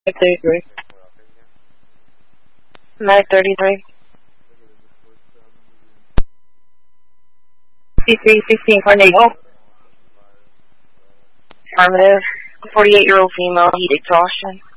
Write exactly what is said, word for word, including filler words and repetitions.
thirty-three. Mag thirty-three. C three sixteen Tornado. Affirmative. forty-eight-year-old female, heat exhaustion.